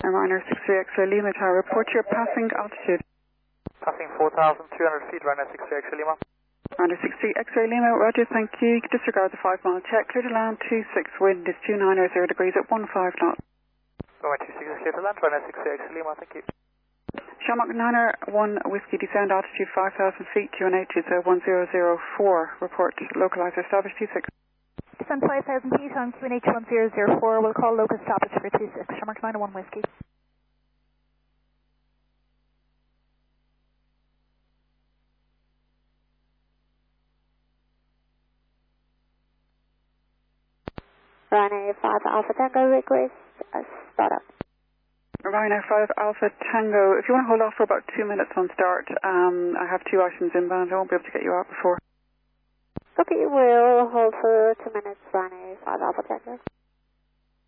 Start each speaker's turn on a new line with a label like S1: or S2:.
S1: Ryanair 63 X-ray Lima Tower, report your passing altitude.
S2: Passing 4,200 feet, Ryanair 63 X-ray Lima.
S1: Ryanair 63 X-ray Lima, roger, thank you. Disregard the 5 mile check, clear to land 26, wind is 290 degrees at 15 knots.
S2: Runway 26 is clear to land, Ryanair 63 X-ray Lima, thank you.
S1: Shamrock Niner 1 Whiskey, descend altitude 5,000 feet, QNH is 1004, report localizer established 26.
S3: Descend 5,000 feet on QNH 1004, we'll call local established for 26, Shamrock Niner 1 Whiskey.
S4: Ryanair 5 Alpha Tango request start up.
S1: Ryanair 5 Alpha Tango, if you want to hold off for about 2 minutes on start, I have 2 items inbound, I won't be able to get you out before.
S4: Okay, we'll hold for 2 minutes, Ryanair 5 Alpha Tango.